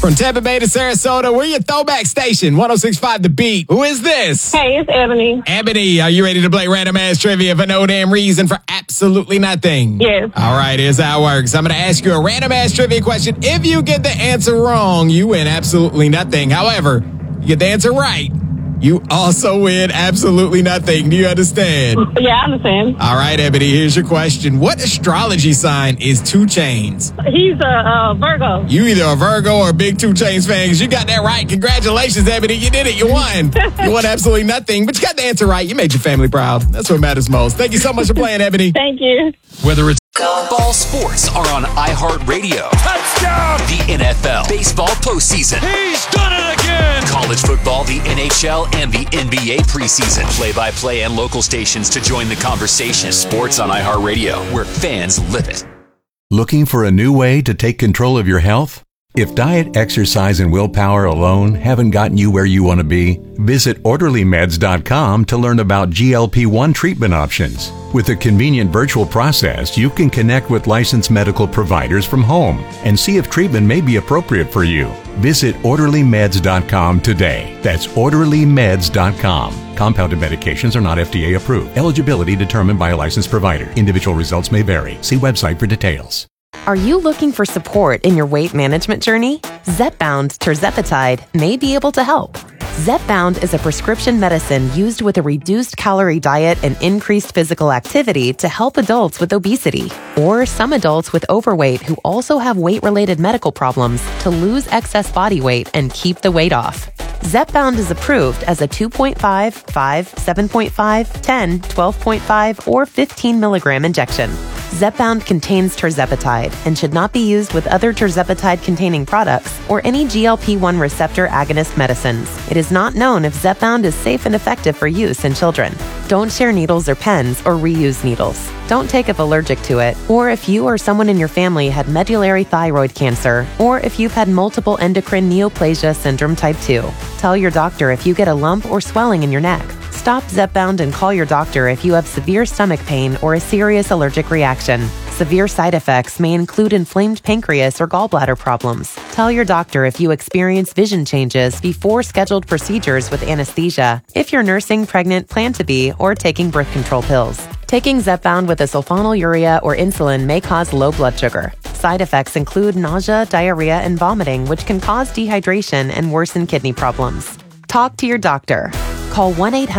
From Tampa Bay to Sarasota, we're your throwback station, 106.5 The Beat. Who is this? Hey, it's Ebony. Ebony, are you ready to play random ass trivia for no damn reason for absolutely nothing? Yes. All right, here's how it works. I'm going to ask you a random ass trivia question. If you get the answer wrong, you win absolutely nothing. However, you get the answer right, you also win absolutely nothing. Do you understand? Yeah, I understand. All right, Ebony, here's your question. What astrology sign is 2 Chainz? He's a Virgo. You either a Virgo or a big 2 Chainz fan, because you got that right. Congratulations, Ebony. You did it. You won. You won absolutely nothing, but you got the answer right. You made your family proud. That's what matters most. Thank you so much for playing, Ebony. Thank you. Whether it's ball sports are on iHeartRadio. Touchdown! The NFL, baseball postseason. He's done it again! College football, the NHL, and the NBA preseason. Play-by-play and local stations to join the conversation. Sports on iHeartRadio, where fans live it. Looking for a new way to take control of your health? If diet, exercise, and willpower alone haven't gotten you where you want to be, visit OrderlyMeds.com to learn about GLP-1 treatment options. With a convenient virtual process, you can connect with licensed medical providers from home and see if treatment may be appropriate for you. Visit OrderlyMeds.com today. That's OrderlyMeds.com. Compounded medications are not FDA approved. Eligibility determined by a licensed provider. Individual results may vary. See website for details. Are you looking for support in your weight management journey? Zepbound tirzepatide may be able to help. Zepbound is a prescription medicine used with a reduced calorie diet and increased physical activity to help adults with obesity or some adults with overweight who also have weight-related medical problems to lose excess body weight and keep the weight off. Zepbound is approved as a 2.5, 5, 7.5, 10, 12.5, or 15 milligram injection. Zepbound contains tirzepatide and should not be used with other tirzepatide-containing products or any GLP-1 receptor agonist medicines. It is not known if Zepbound is safe and effective for use in children. Don't share needles or pens or reuse needles. Don't take if allergic to it, or if you or someone in your family had medullary thyroid cancer, or if you've had multiple endocrine neoplasia syndrome type 2. Tell your doctor if you get a lump or swelling in your neck. Stop Zepbound and call your doctor if you have severe stomach pain or a serious allergic reaction. Severe side effects may include inflamed pancreas or gallbladder problems. Tell your doctor if you experience vision changes before scheduled procedures with anesthesia, if you're nursing, pregnant, plan to be, or taking birth control pills. Taking Zepbound with a sulfonylurea or insulin may cause low blood sugar. Side effects include nausea, diarrhea, and vomiting, which can cause dehydration and worsen kidney problems. Talk to your doctor. Call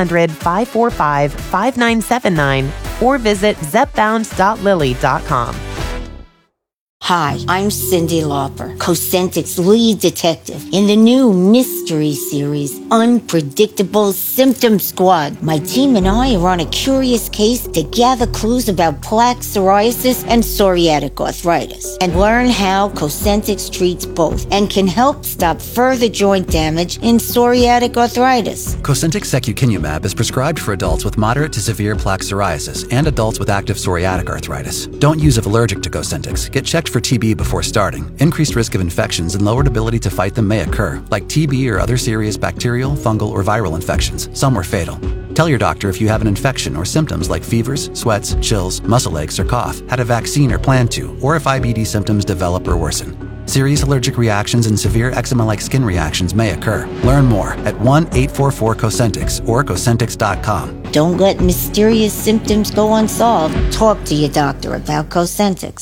1-800-545-5979 or visit zepbound.lilly.com. Hi, I'm Cyndi Lauper, Cosentyx's lead detective in the new mystery series, Unpredictable Symptom Squad. My team and I are on a curious case to gather clues about plaque psoriasis and psoriatic arthritis and learn how Cosentyx treats both and can help stop further joint damage in psoriatic arthritis. Cosentyx secukinumab is prescribed for adults with moderate to severe plaque psoriasis and adults with active psoriatic arthritis. Don't use if allergic to Cosentyx. Get checked for TB before starting. Increased risk of infections and lowered ability to fight them may occur, like TB or other serious bacterial, fungal, or viral infections. Some were fatal. Tell your doctor if you have an infection or symptoms like fevers, sweats, chills, muscle aches, or cough, had a vaccine or plan to, or if IBD symptoms develop or worsen. Serious allergic reactions and severe eczema-like skin reactions may occur. Learn more at 1-844-COSENTYX or Cosentyx.com. Don't let mysterious symptoms go unsolved. Talk to your doctor about Cosentyx.